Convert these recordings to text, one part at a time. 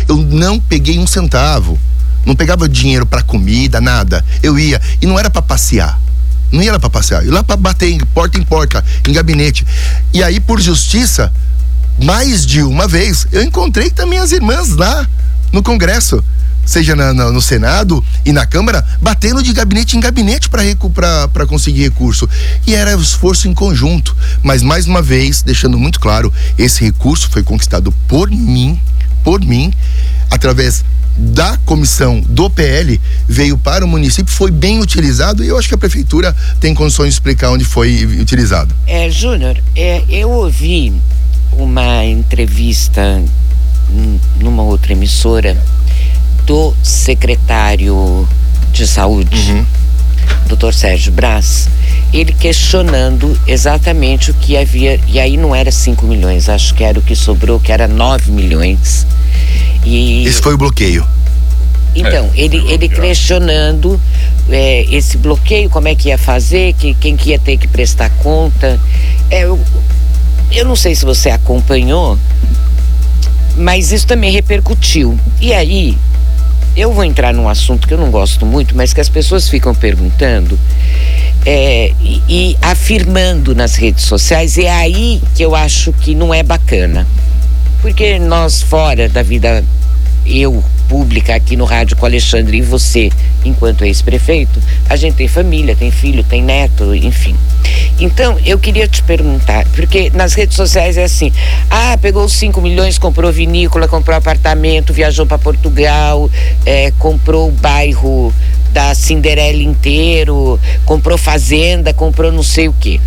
Eu não peguei um centavo. Não pegava dinheiro para comida, nada. Eu ia, e não era para passear. Não ia lá para passear, ia lá para bater em porta, em gabinete. E aí, por justiça, mais de uma vez, eu encontrei também as irmãs lá no Congresso, seja no Senado e na Câmara, batendo de gabinete em gabinete para conseguir recurso. E era esforço em conjunto. Mas, mais uma vez, deixando muito claro, esse recurso foi conquistado por mim, através da comissão do PL, veio para o município, foi bem utilizado, e eu acho que a prefeitura tem condições de explicar onde foi utilizado. Júnior, eu ouvi uma entrevista numa outra emissora do secretário de saúde, Dr. Sérgio Braz, ele questionando exatamente o que havia, e aí não era 5 milhões, acho que era o que sobrou, que era 9 milhões. Esse foi o bloqueio. Então, ele questionando esse bloqueio, como é que ia fazer, quem que ia ter que prestar conta. Eu não sei se você acompanhou, mas isso também repercutiu. E aí, eu vou entrar num assunto que eu não gosto muito, mas que as pessoas ficam perguntando e afirmando nas redes sociais, e é aí que eu acho que não é bacana. Porque nós, fora da vida, eu, pública, aqui no rádio com o Alexandre, e você, enquanto ex-prefeito, a gente tem família, tem filho, tem neto, enfim. Então, eu queria te perguntar, porque nas redes sociais é assim, pegou os 5 milhões, comprou vinícola, comprou apartamento, viajou para Portugal, comprou o bairro da Cinderela inteiro, comprou fazenda, comprou não sei o quê.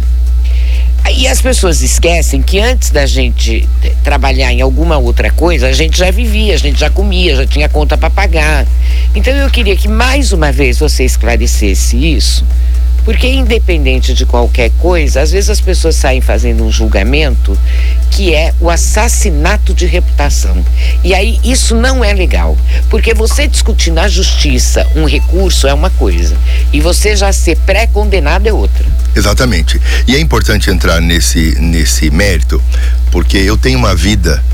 E as pessoas esquecem que antes da gente trabalhar em alguma outra coisa, a gente já vivia, a gente já comia, já tinha conta para pagar. Então eu queria que mais uma vez você esclarecesse isso, porque independente de qualquer coisa, às vezes as pessoas saem fazendo um julgamento que é o assassinato de reputação. E aí isso não é legal, porque você discutir na justiça um recurso é uma coisa, e você já ser pré-condenado é outra. Exatamente. E é importante entrar nesse mérito, porque eu tenho uma vida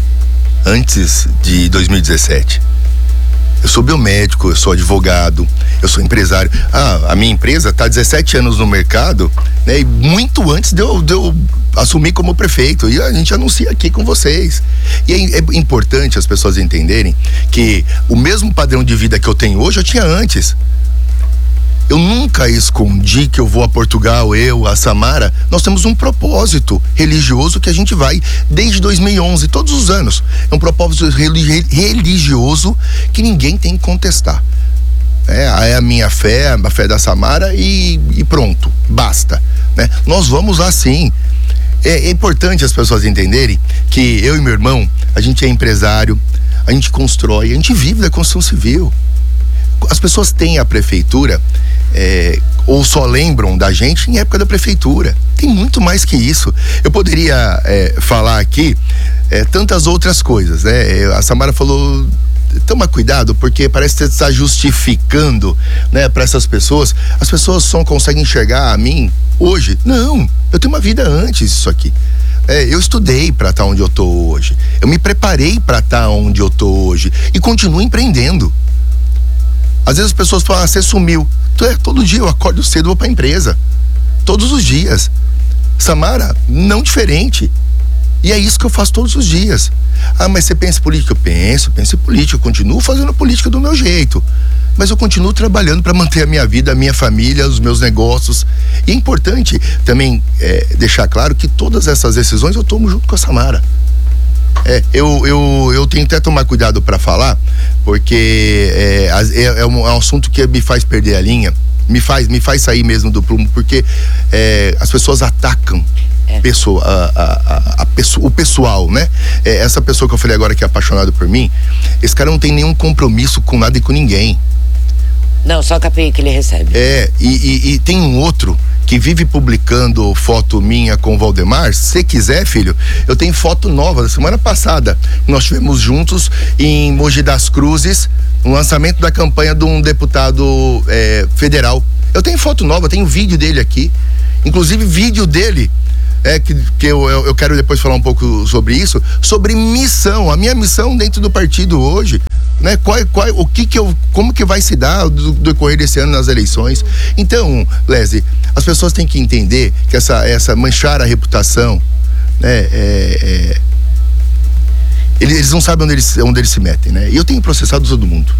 antes de 2017. Eu sou biomédico, eu sou advogado, eu sou empresário. A minha empresa está há 17 anos no mercado, né? E muito antes de eu assumir como prefeito. E a gente anuncia aqui com vocês. E é importante as pessoas entenderem que o mesmo padrão de vida que eu tenho hoje, eu tinha antes. Eu nunca escondi que eu vou a Portugal, a Samara. Nós temos um propósito religioso que a gente vai desde 2011, todos os anos. É um propósito religioso que ninguém tem que contestar. É a minha fé, a fé da Samara e pronto, basta, né? Nós vamos lá sim. É importante as pessoas entenderem que eu e meu irmão, a gente é empresário, a gente constrói, a gente vive da construção civil. As pessoas têm a prefeitura ou só lembram da gente em época da prefeitura. Tem muito mais que isso. Eu poderia falar aqui tantas outras coisas, né? A Samara falou, toma cuidado, porque parece que você está justificando, né, para essas pessoas. As pessoas só conseguem enxergar a mim hoje. Não, eu tenho uma vida antes disso aqui. Eu estudei para estar onde eu tô hoje. Eu me preparei para estar onde eu tô hoje e continuo empreendendo. Às vezes as pessoas falam, você sumiu. Todo dia eu acordo cedo e vou pra empresa. Todos os dias. Samara, não diferente. E é isso que eu faço todos os dias. Mas você pensa em política? Eu penso em política. Eu continuo fazendo política do meu jeito. Mas eu continuo trabalhando para manter a minha vida, a minha família, os meus negócios. E é importante também deixar claro que todas essas decisões eu tomo junto com a Samara. Eu tenho até tomar cuidado para falar, porque é um assunto que me faz perder a linha, me faz sair mesmo do prumo, porque as pessoas atacam o pessoal, né? Essa pessoa que eu falei agora que é apaixonado por mim, esse cara não tem nenhum compromisso com nada e com ninguém. Não, só a KPI que ele recebe. E tem um outro que vive publicando foto minha com o Valdemar. Se quiser, filho, eu tenho foto nova da semana passada. Nós estivemos juntos em Mogi das Cruzes, no lançamento da campanha de um deputado federal. Eu tenho foto nova, tenho vídeo dele aqui. Inclusive, vídeo dele que eu quero depois falar um pouco sobre isso, sobre missão, a minha missão dentro do partido hoje, né? Como que vai se dar do decorrer desse ano nas eleições. Então, Leslie, as pessoas têm que entender que essa manchar a reputação, né? Eles não sabem onde eles se metem, né? E eu tenho processado todo mundo.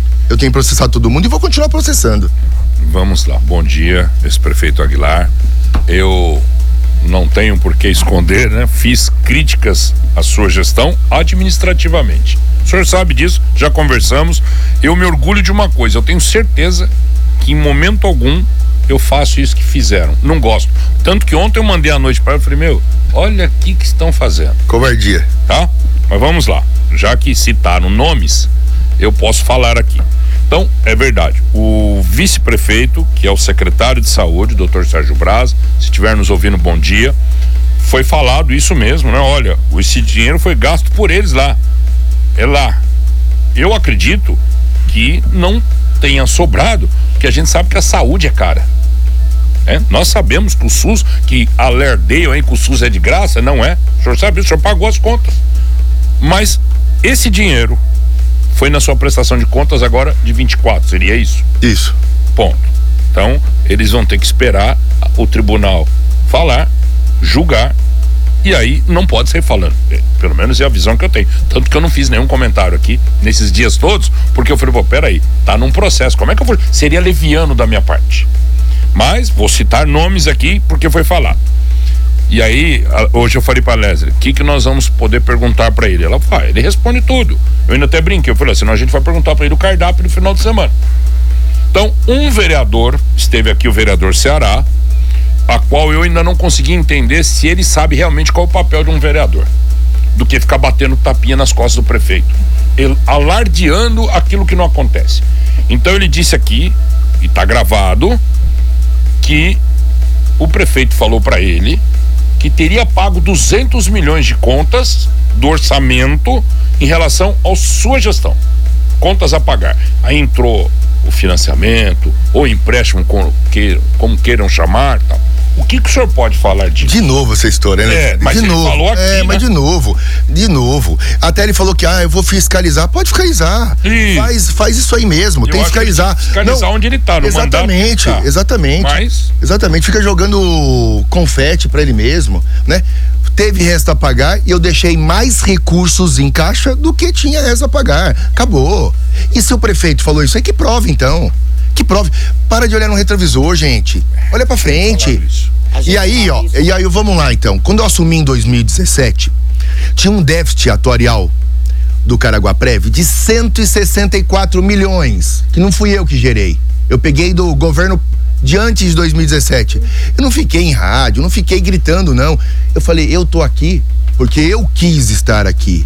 E vou continuar processando. Vamos lá. Bom dia, ex-prefeito Aguilar. Eu não tenho por que esconder, né? Fiz críticas à sua gestão administrativamente. O senhor sabe disso, já conversamos. Eu me orgulho de uma coisa, eu tenho certeza que em momento algum eu faço isso que fizeram. Não gosto. Tanto que ontem eu mandei à noite para ele e falei, olha aqui que estão fazendo. Covardia. Tá? Mas vamos lá. Já que citaram nomes, eu posso falar aqui. Então, é verdade, o vice-prefeito, que é o secretário de saúde, Dr. Sérgio Braz, se estiver nos ouvindo, bom dia, foi falado isso mesmo, né? Olha, esse dinheiro foi gasto por eles lá. É lá. Eu acredito que não tenha sobrado, porque a gente sabe que a saúde é cara. Nós sabemos que o SUS, que alardeiam aí que o SUS é de graça, não é. O senhor sabe, o senhor pagou as contas. Mas esse dinheiro foi na sua prestação de contas agora de 24, seria isso? Isso. Ponto. Então, eles vão ter que esperar o tribunal falar, julgar, e aí não pode sair falando. Pelo menos é a visão que eu tenho. Tanto que eu não fiz nenhum comentário aqui nesses dias todos, porque eu falei, peraí, tá num processo, como é que eu vou? Seria leviano da minha parte. Mas vou citar nomes aqui porque foi falado. E aí, hoje eu falei pra Leslie, o que nós vamos poder perguntar pra ele? Ela fala, ele responde tudo. Eu ainda até brinquei, eu falei, senão a gente vai perguntar pra ele o cardápio no final de semana. Então, um vereador, esteve aqui o vereador Ceará, a qual eu ainda não consegui entender se ele sabe realmente qual é o papel de um vereador, do que ficar batendo tapinha nas costas do prefeito, ele alardeando aquilo que não acontece. Então ele disse aqui, e tá gravado, que o prefeito falou pra ele que teria pago 200 milhões de contas do orçamento em relação à sua gestão, contas a pagar. Aí entrou o financiamento ou empréstimo, como queiram chamar, tal. O que o senhor pode falar disso? De novo essa história, né? Mas de ele novo. falou aqui, né? Mas de novo. Até ele falou que, eu vou fiscalizar. Pode fiscalizar. Faz isso aí mesmo. Tem que fiscalizar. Fiscalizar onde ele tá, no exatamente, mandato. Exatamente. Mas... Exatamente. Fica jogando confete pra ele mesmo, né? Teve resto a pagar e eu deixei mais recursos em caixa do que tinha resto a pagar. Acabou. E se o prefeito falou isso aí, que prove então. Que prove. Para de olhar no retrovisor, gente. Olha pra frente. E aí, vamos lá então. Quando eu assumi em 2017, tinha um déficit atuarial do Caraguá-Prev de 164 milhões, que não fui eu que gerei. Eu peguei do governo de antes de 2017. Eu não fiquei em rádio, não fiquei gritando, não. Eu falei, eu tô aqui porque eu quis estar aqui.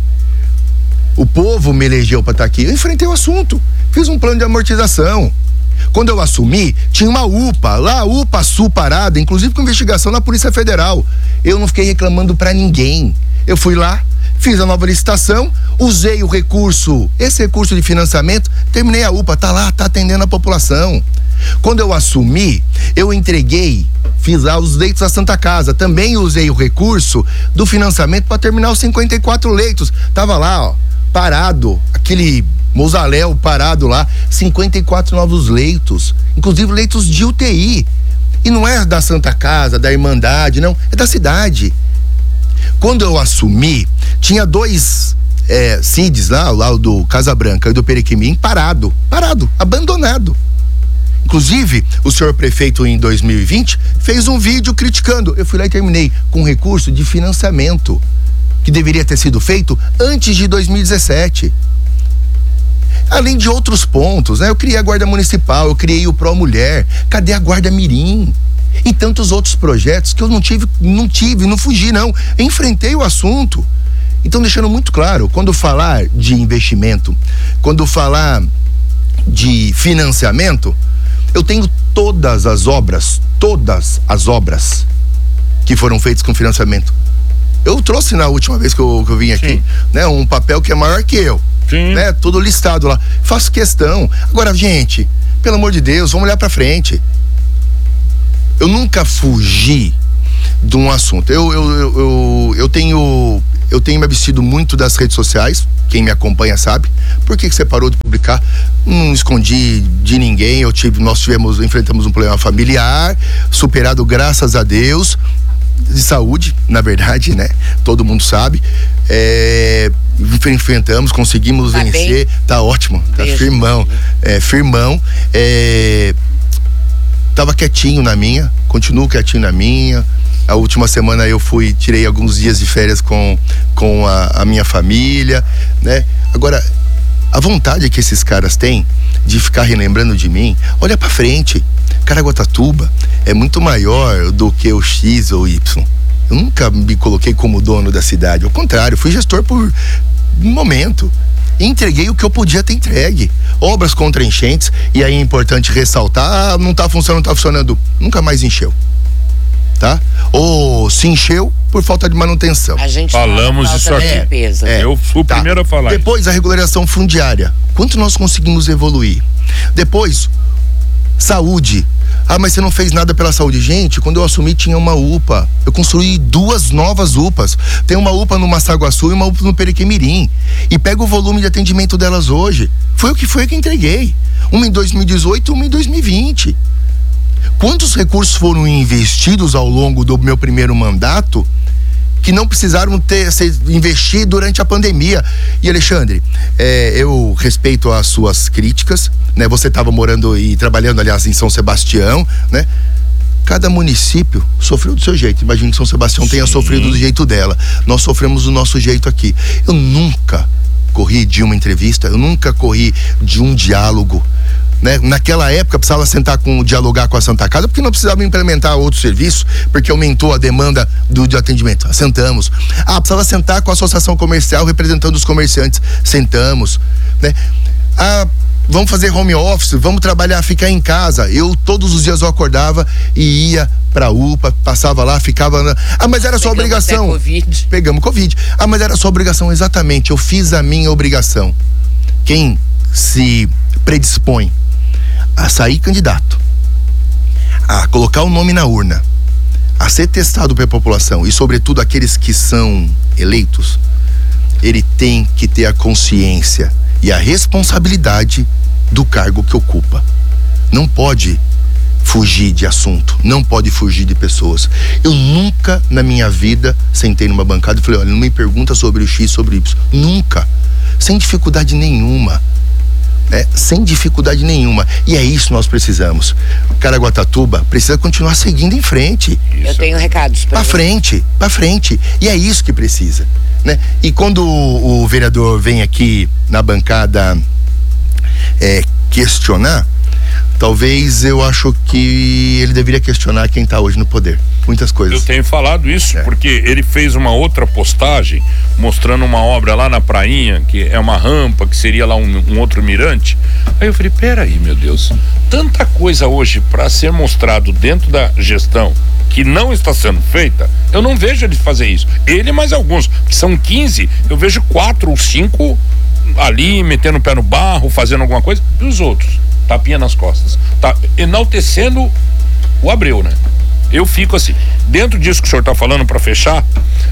O povo me elegeu pra estar aqui. Eu enfrentei o assunto. Fiz um plano de amortização. Quando eu assumi, tinha uma UPA, lá a UPA Sul parada, inclusive com investigação na Polícia Federal. Eu não fiquei reclamando pra ninguém. Eu fui lá, fiz a nova licitação, usei o recurso, esse recurso de financiamento, terminei a UPA, tá lá, tá atendendo a população. Quando eu assumi, eu entreguei, fiz lá os leitos da Santa Casa, também usei o recurso do financiamento para terminar os 54 leitos. Tava lá, parado, aquele mausoléu parado lá, 54 novos leitos, inclusive leitos de UTI. E não é da Santa Casa, da Irmandade, não, é da cidade. Quando eu assumi, tinha dois CIDs lá, o do Casa Branca e do Perequimim, parado, abandonado. Inclusive, o senhor prefeito em 2020 fez um vídeo criticando. Eu fui lá e terminei com recurso de financiamento, que deveria ter sido feito antes de 2017. Além de outros pontos, né? Eu criei a Guarda Municipal, eu criei o Pro Mulher, cadê a Guarda Mirim? E tantos outros projetos que eu não fugi não, eu enfrentei o assunto. Então, deixando muito claro, quando falar de investimento, quando falar de financiamento, eu tenho todas as obras que foram feitas com financiamento. Eu trouxe na última vez que eu vim aqui, sim, né, um papel que é maior que eu, sim, né, tudo listado lá. Faço questão. Agora, gente, pelo amor de Deus, vamos olhar pra frente. Eu nunca fugi de um assunto. Eu tenho me abstido muito das redes sociais. Quem me acompanha sabe. Por que você parou de publicar? Não escondi de ninguém. Nós enfrentamos um problema familiar, superado graças a Deus, de saúde, na verdade, né? Todo mundo sabe. Enfrentamos, conseguimos vencer. Bem? Tá ótimo, tá firmão. Firmão. Tava quietinho na minha, continuo quietinho na minha. A última semana eu tirei alguns dias de férias com a minha família, né? Agora, a vontade que esses caras têm de ficar relembrando de mim, olha pra frente. Caraguatatuba é muito maior do que o X ou Y. Eu nunca me coloquei como dono da cidade, ao contrário, fui gestor por um momento. Entreguei o que eu podia ter entregue. Obras contra enchentes, e aí é importante ressaltar, não tá funcionando, nunca mais encheu. Tá? Ou se encheu por falta de manutenção. A gente falamos isso aqui. Eu fui o primeiro a falar. Depois, a regularização fundiária. Quanto nós conseguimos evoluir? Depois, saúde. Mas você não fez nada pela saúde. Gente, quando eu assumi tinha uma UPA. Eu construí 2 novas UPAs. Tem uma UPA no Massaguaçu e uma UPA no Perequimirim. E pega o volume de atendimento delas hoje. Foi o que entreguei. Uma em 2018, uma em 2020. Quantos recursos foram investidos ao longo do meu primeiro mandato que não precisaram ser investidos durante a pandemia? E Alexandre, eu respeito as suas críticas, né? Você estava morando e trabalhando, aliás, em São Sebastião, né? Cada município sofreu do seu jeito. Imagino que São Sebastião tenha sofrido do jeito dela. Nós sofremos do nosso jeito aqui. Eu nunca corri de uma entrevista, eu nunca corri de um diálogo. Né? Naquela época precisava dialogar com a Santa Casa, porque não precisava implementar outros serviços, porque aumentou a demanda de atendimento. Sentamos. Precisava sentar com a associação comercial representando os comerciantes. Sentamos, né? Vamos fazer home office, vamos trabalhar, ficar em casa. Todos os dias eu acordava e ia pra UPA, passava lá, ficava mas era sua obrigação. Pegamos Covid. Mas era sua obrigação, exatamente. Eu fiz a minha obrigação. Quem se predispõe a sair candidato, a colocar o nome na urna, a ser testado pela população e, sobretudo, aqueles que são eleitos, ele tem que ter a consciência e a responsabilidade do cargo que ocupa. Não pode fugir de assunto, não pode fugir de pessoas. Eu nunca na minha vida sentei numa bancada e falei, olha, não me pergunta sobre o X, sobre o Y. Nunca. Sem dificuldade nenhuma. Sem dificuldade nenhuma. E é isso que nós precisamos. Caraguatatuba precisa continuar seguindo em frente. Eu tenho recados pra frente. E é isso que precisa, né? E quando o vereador vem aqui na bancada questionar, talvez eu acho que ele deveria questionar quem está hoje no poder. Muitas coisas. Eu tenho falado isso porque ele fez uma outra postagem mostrando uma obra lá na prainha, que é uma rampa, que seria lá um outro mirante. Aí eu falei, peraí, meu Deus, tanta coisa hoje para ser mostrado dentro da gestão que não está sendo feita, eu não vejo ele fazer isso. Ele e mais alguns, que são 15, eu vejo 4 ou 5 ali, metendo o pé no barro, fazendo alguma coisa, e os outros, tapinha nas costas. Tá enaltecendo o Abreu, né? Eu fico assim, dentro disso que o senhor está falando, para fechar,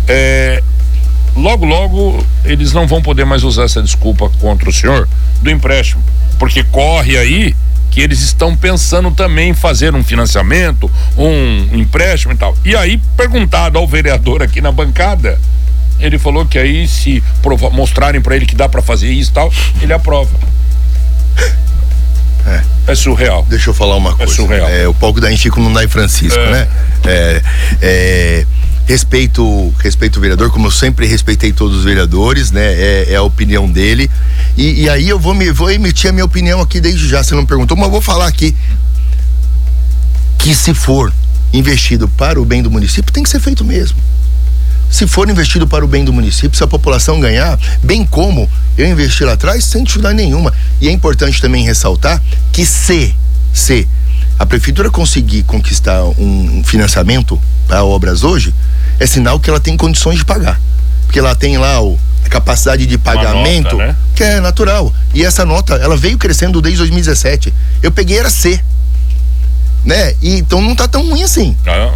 logo eles não vão poder mais usar essa desculpa contra o senhor do empréstimo, porque corre aí que eles estão pensando também em fazer um financiamento, um empréstimo e tal. E aí, perguntado ao vereador aqui na bancada, ele falou que aí se mostrarem para ele que dá para fazer isso e tal, ele aprova. É surreal. Deixa eu falar uma coisa. É surreal. O palco da Chico não dá em Francisco, né? Respeito o vereador, como eu sempre respeitei todos os vereadores, né? É a opinião dele. E aí eu vou emitir a minha opinião aqui desde já. Você não perguntou, mas eu vou falar aqui. Que se for investido para o bem do município, tem que ser feito mesmo. Se for investido para o bem do município, se a população ganhar, bem como eu investi lá atrás, sem dificuldade nenhuma. E é importante também ressaltar que se a prefeitura conseguir conquistar um financiamento para obras hoje, é sinal que ela tem condições de pagar. Porque ela tem lá a capacidade de pagamento, nota, né? Que é natural. E essa nota, ela veio crescendo desde 2017. Eu peguei, era C. Né? E então não tá tão ruim assim.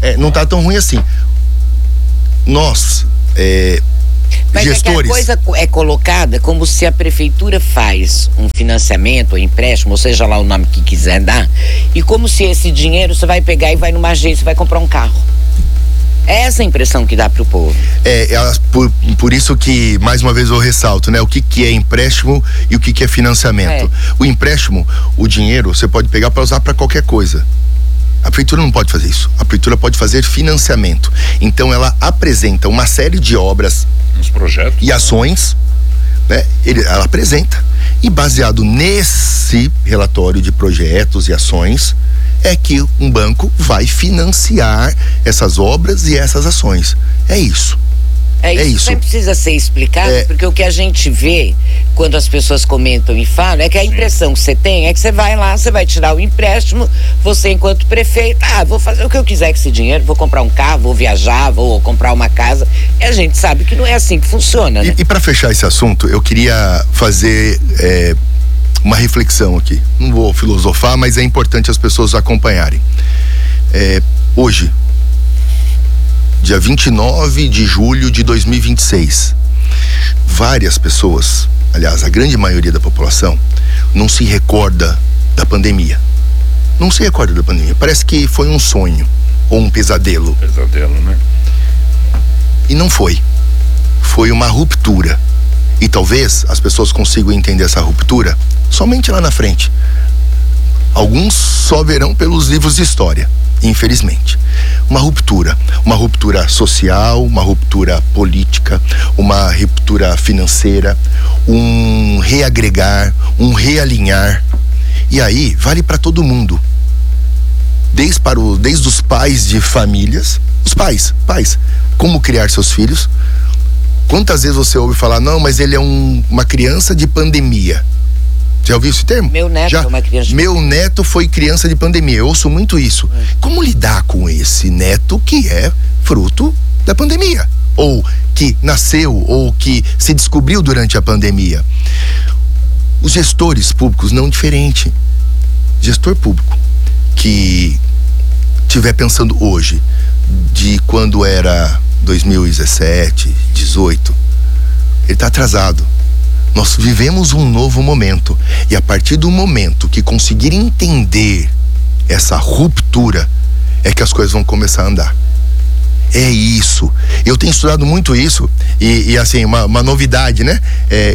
Não tá tão ruim assim. Nós, mas gestores... é que a coisa é colocada como se a prefeitura faz um financiamento, ou empréstimo, ou seja lá o nome que quiser dar, e como se esse dinheiro você vai pegar e vai numa agência e vai comprar um carro. É essa a impressão que dá pro povo. Por isso que, mais uma vez eu ressalto, né? O que é empréstimo e o que é financiamento. O empréstimo, o dinheiro, você pode pegar para usar para qualquer coisa. A prefeitura não pode fazer isso. A prefeitura pode fazer financiamento. Então ela apresenta uma série de obras, uns projetos e ações, né? Ela apresenta. E baseado nesse relatório de projetos e ações, é que um banco vai financiar essas obras e essas ações. É isso. É isso. Não precisa ser explicado, porque o que a gente vê quando as pessoas comentam e falam é que a impressão que você tem é que você vai lá, você vai tirar o empréstimo, você enquanto prefeito, vou fazer o que eu quiser com esse dinheiro, vou comprar um carro, vou viajar, vou comprar uma casa. E a gente sabe que não é assim que funciona, né? E para fechar esse assunto, eu queria fazer uma reflexão aqui. Não vou filosofar, mas é importante as pessoas acompanharem. Hoje, dia 29 de julho de 2026, várias pessoas, aliás, a grande maioria da população, não se recorda da pandemia. Não se recorda da pandemia. Parece que foi um sonho ou um pesadelo. Pesadelo, né? E não foi. Foi uma ruptura. E talvez as pessoas consigam entender essa ruptura somente lá na frente. Alguns só verão pelos livros de história, infelizmente. Uma ruptura social, uma ruptura política, uma ruptura financeira, um reagregar, um realinhar. E aí vale para todo mundo. Desde os pais de famílias, os pais, como criar seus filhos. Quantas vezes você ouve falar, não, mas ele é uma criança de pandemia? Já ouviu esse termo? Meu neto é uma criança. Meu neto foi criança de pandemia. Eu ouço muito isso. Como lidar com esse neto que é fruto da pandemia? Ou que nasceu, ou que se descobriu durante a pandemia? Os gestores públicos não diferente. Gestor público que estiver pensando hoje de quando era 2017, 18, ele está atrasado. Nós vivemos um novo momento, e a partir do momento que conseguir entender essa ruptura é que as coisas vão começar a andar. É isso. Eu tenho estudado muito isso e assim, uma novidade, né?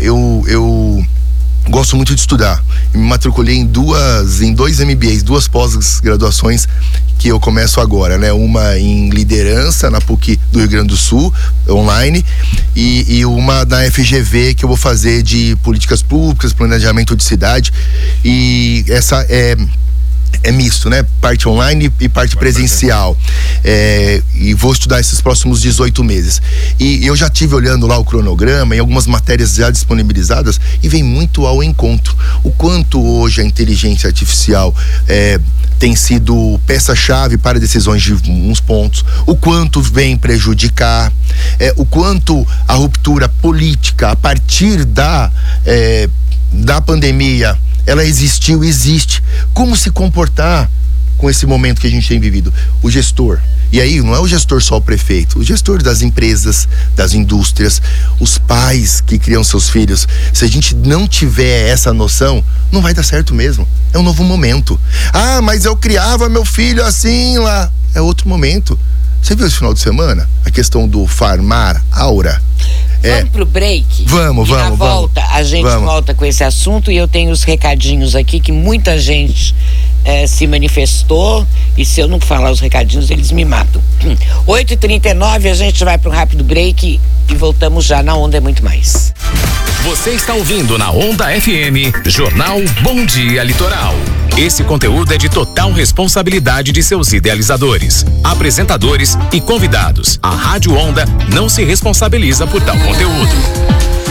Eu gosto muito de estudar. Me matriculei em dois MBAs, 2 pós-graduações que eu começo agora, né? Uma em liderança na PUC do Rio Grande do Sul, online, e uma na FGV que eu vou fazer de políticas públicas, planejamento de cidade, e essa é misto, né? Parte online e parte presencial. E vou estudar esses próximos 18 meses. E eu já estive olhando lá o cronograma e algumas matérias já disponibilizadas e vem muito ao encontro. O quanto hoje a inteligência artificial tem sido peça-chave para decisões de uns pontos, o quanto vem prejudicar, o quanto a ruptura política a partir da pandemia ela existiu, existe. Como se comportar com esse momento que a gente tem vivido? O gestor, e aí não é o gestor só o prefeito, o gestor das empresas, das indústrias, os pais que criam seus filhos. Se a gente não tiver essa noção, não vai dar certo mesmo. É um novo momento. Mas eu criava meu filho assim lá. É outro momento. Você viu esse final de semana? A questão do Farmar Aura. Vamos pro break? Vamos. Na volta, a gente volta com esse assunto, e eu tenho os recadinhos aqui que muita gente se manifestou, e se eu não falar os recadinhos, eles me matam. 8h39, a gente vai pro rápido break e voltamos já na Onda é Muito Mais. Você está ouvindo na Onda FM, Jornal Bom Dia Litoral. Esse conteúdo é de total responsabilidade de seus idealizadores, apresentadores e convidados. A Rádio Onda não se responsabiliza por tal conteúdo.